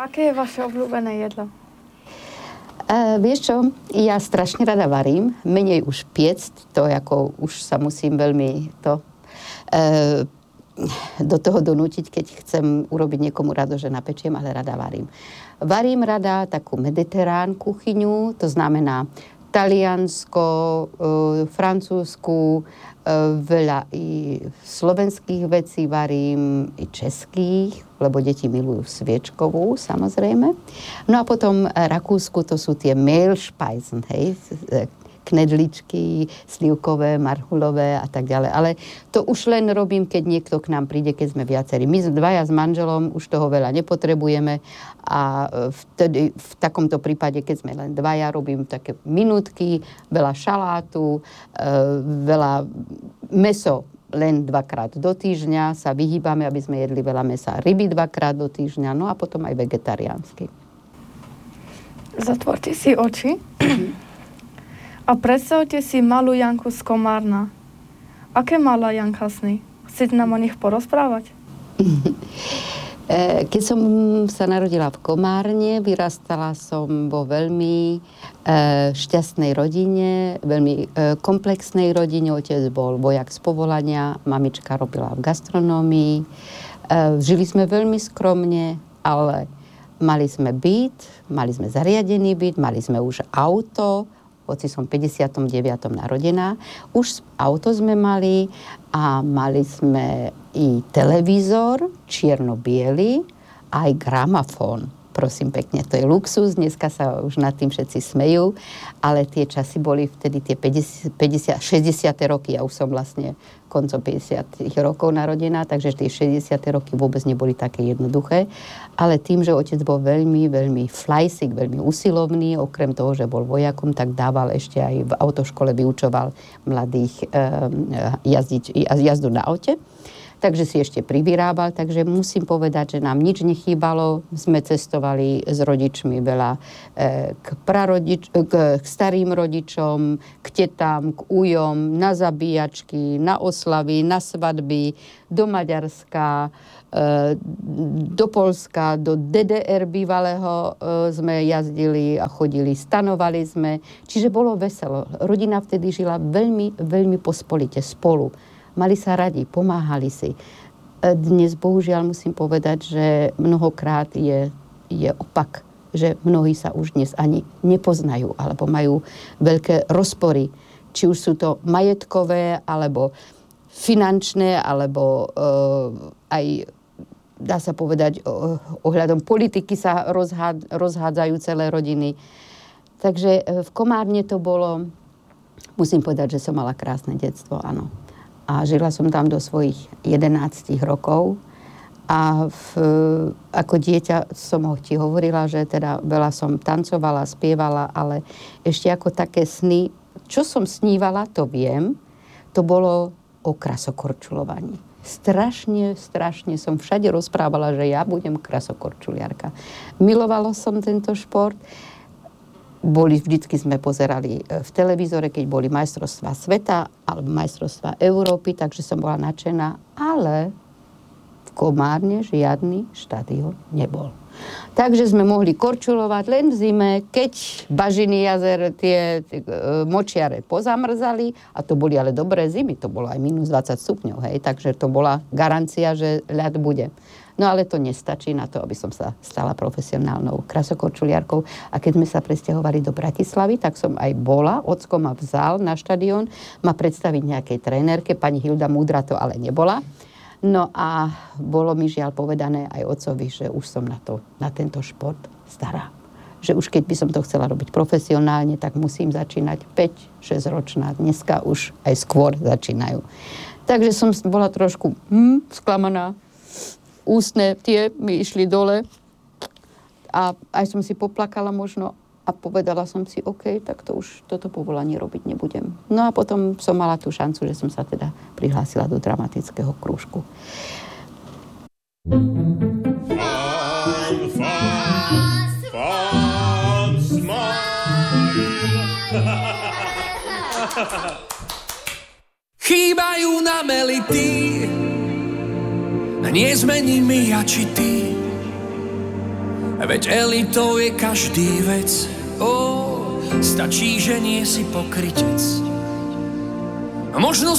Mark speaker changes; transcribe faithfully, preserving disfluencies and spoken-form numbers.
Speaker 1: aké je vaše obľúbené jedlo?
Speaker 2: Uh, vieš čo, ja strašne rada varím, menej už piecť, to ako už sa musím veľmi to uh, do toho donútiť, keď chcem urobiť niekomu rado, že napečiem, ale rada varím. Varím rada takú mediterán kuchyňu, to znamená Taliansko, uh, francúzsku, uh, veľa i slovenských vecí varím, i českých, lebo deti milujú sviečkovú, samozrejme. No a potom Rakúsku, to sú tie Mehlspeisen, hej, knedličky, slivkové, marhulové a tak ďalej. Ale to už len robím, keď niekto k nám príde, keď sme viacerí. My dvaja s manželom už toho veľa nepotrebujeme a vtedy, v takomto prípade, keď sme len dvaja, robím také minútky, veľa šalátu, veľa mäso len dvakrát do týždňa, sa vyhýbame, aby sme jedli veľa mäsa. Ryby dvakrát do týždňa, no a potom aj vegetariánsky.
Speaker 1: Zatvorte si oči. A predstavte si malú Janku z Komárna. Aké mala Janka sny? Chcete nám o nich porozprávať?
Speaker 2: Keď som sa narodila v Komárne, vyrastala som vo veľmi šťastnej rodine, veľmi komplexnej rodine. Otec bol vojak z povolania, mamička robila v gastronómii. Žili sme veľmi skromne, ale mali sme byt, mali sme zariadený byt, mali sme už auto, hoci som v päťdesiatom deviatom narodená. Už auto sme mali a mali sme i televízor, čierno-biely, aj gramafón. Prosím pekne, to je luxus, dneska sa už nad tým všetci smejú, ale tie časy boli vtedy tie päťdesiat, päťdesiat, šesťdesiate roky, ja už som vlastne koncom päťdesiatych rokov narodená, takže tie šesťdesiate roky vôbec neboli také jednoduché, ale tým, že otec bol veľmi, veľmi flajsik, veľmi usilovný, okrem toho, že bol vojakom, tak dával ešte aj v autoškole, vyučoval mladých um, jazdiť, jazdu na aute. Takže si ešte privyrábal, takže musím povedať, že nám nič nechýbalo. Sme cestovali s rodičmi veľa e, k, prarodič- k, k starým rodičom, k tetám, k ujom, na zabíjačky, na oslavy, na svadby, do Maďarska, e, do Poľska, do dé dé er bývalého e, sme jazdili a chodili, stanovali sme. Čiže bolo veselo. Rodina vtedy žila veľmi, veľmi pospolite spolu. Mali sa radi, pomáhali si. Dnes, bohužiaľ, musím povedať, že mnohokrát je, je opak, že mnohí sa už dnes ani nepoznajú, alebo majú veľké rozpory. Či už sú to majetkové, alebo finančné, alebo uh, aj, dá sa povedať, uh, ohľadom politiky sa rozhád, rozhádzajú celé rodiny. Takže uh, v Komárne to bolo, musím povedať, že som mala krásne detstvo, áno. A žila som tam do svojich jedenástich rokov. A v, ako dieťa som ho ti hovorila, že teda veľa som tancovala, spievala, ale ešte ako také sny, čo som snívala, to viem, to bolo o krasokorčulovaní. Strašne, strašne som všade rozprávala, že ja budem krasokorčuliarka. Milovala som tento šport. Boli, vždycky sme pozerali v televízore, keď boli majstrovstvá sveta alebo majstrovstvá Európy, takže som bola nadšená, ale v Komárne žiadny štadión nebol. Takže sme mohli korčulovať len v zime, keď bažiny jazer, tie, tie močiare pozamrzali, a to boli ale dobré zimy, to bolo aj minus dvadsať stupňov, hej, takže to bola garancia, že ľad bude. No ale to nestačí na to, aby som sa stala profesionálnou krasokorčuliarkou. A keď sme sa presťahovali do Bratislavy, tak som aj bola, ocko ma vzal na štadión, ma predstaviť nejakej trénerke, pani Hilda Múdra to ale nebola. No a bolo mi žiaľ povedané aj otcovi, že už som na, to, na tento šport stará. Že už keď by som to chcela robiť profesionálne, tak musím začínať päť šesť ročná. Dneska už aj skôr začínajú. Takže som bola trošku hm, sklamaná. Ústne tie mi išli dole a aj som si poplakala možno a povedala som si, OK, tak to už toto povolanie robiť nebudem. No a potom som mala tú šancu, že som sa teda prihlásila do dramatického krúžku.
Speaker 3: Fun, fun, fun, smile.
Speaker 4: Chýbajú nám elity, nie sme nimi ja či ty. veď elitou je každý vec. Ó, stačí, že nie si pokrytec. A možno